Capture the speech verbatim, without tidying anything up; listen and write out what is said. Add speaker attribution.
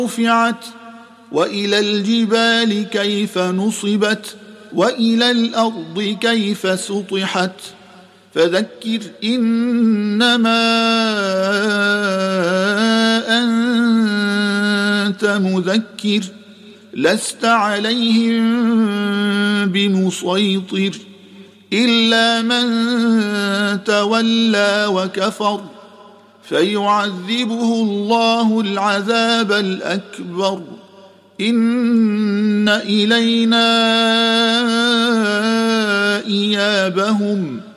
Speaker 1: رفعت وإلى الجبال كيف نصبت وإلى الأرض كيف سطحت فذكر إنما أنت مذكر لست عليهم بمسيطر إلا من تولى وكفر فيعذبه الله العذاب الأكبر إن إلينا إيابهم